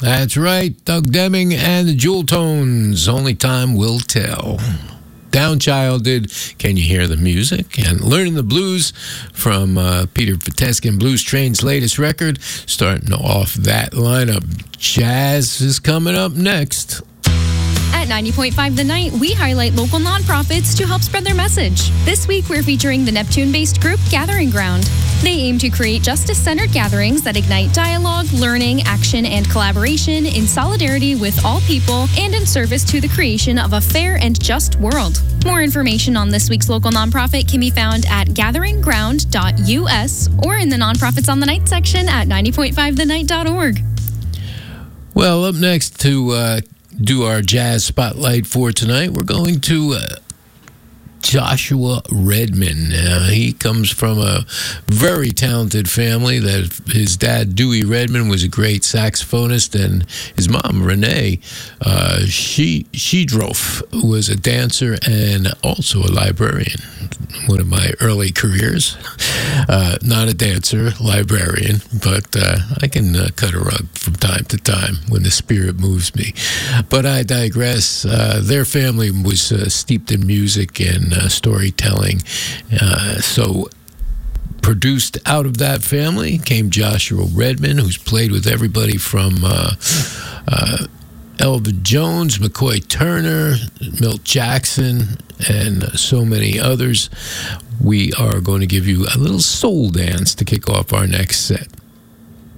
That's right, Doug Deming and the Jewel Tones. Only time will tell. Downchild did Can You Hear the Music? And Learning the Blues from Peter Viteskin Blues Train's latest record. Starting off that lineup. Jazz is coming up next. At 90.5 The Night, we highlight local nonprofits to help spread their message. This week, we're featuring the Neptune-based group Gathering Ground. They aim to create justice-centered gatherings that ignite dialogue, learning, action, and collaboration in solidarity with all people and in service to the creation of a fair and just world. More information on this week's local nonprofit can be found at gatheringground.us or in the Nonprofits on the Night section at 90.5thenight.org. Well, up next to do our jazz spotlight for tonight, we're going to Joshua Redman. He comes from a very talented family. That his dad, Dewey Redman, was a great saxophonist, and his mom, Renee, she was a dancer and also a librarian. One of my early careers. Not a dancer, librarian, but I can cut a rug from time to time when the spirit moves me. But I digress. Their family was steeped in music and storytelling. So produced out of that family came Joshua Redman, who's played with everybody from Elvin Jones, McCoy Turner, Milt Jackson, and so many others. We are going to give you a little soul dance to kick off our next set.